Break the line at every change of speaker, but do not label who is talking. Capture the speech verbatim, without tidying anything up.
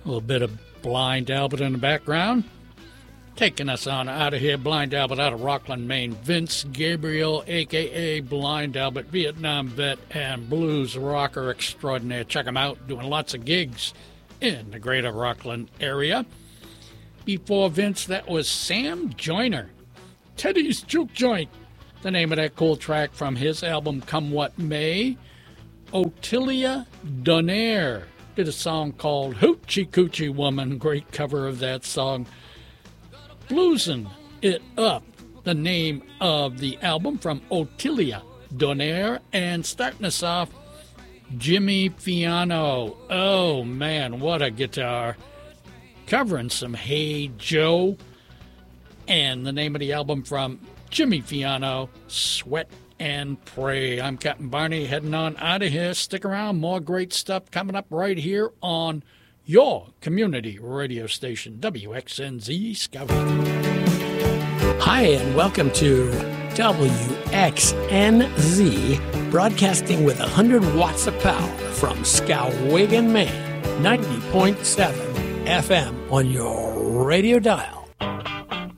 A little bit of Blind Albert in the background. Taking us on out of here, Blind Albert out of Rockland, Maine. Vince Gabriel, a k a. Blind Albert, Vietnam vet and blues rocker extraordinaire. Check him out, doing lots of gigs in the greater Rockland area. Before Vince, that was Sam Joyner, Teddy's Juke Joint, the name of that cool track from his album Come What May. Ottilia Donaire did a song called Hoochie Coochie Woman, great cover of that song. Bluesin' It Up, the name of the album from Ottilia Donaire. And starting us off, Jimmy Fiano. Oh man, what a guitar. Covering some Hey Joe. And the name of the album from Jimmy Fiano, Sweat and Pray. I'm Captain Barney, heading on out of here. Stick around, more great stuff coming up right here on your community radio station, W X N Z Skowhegan.
Hi, and welcome to W X N Z, broadcasting with one hundred watts of power from Skowhegan, Maine, ninety point seven F M on your radio dial.